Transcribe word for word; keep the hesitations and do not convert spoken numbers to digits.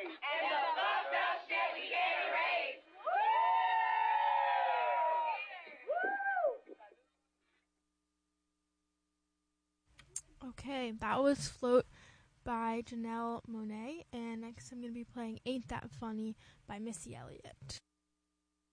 And the fucked up shit we get a raise. Okay, that was Float by Janelle Monáe, and next I'm going to be playing Ain't That Funny by Missy Elliott.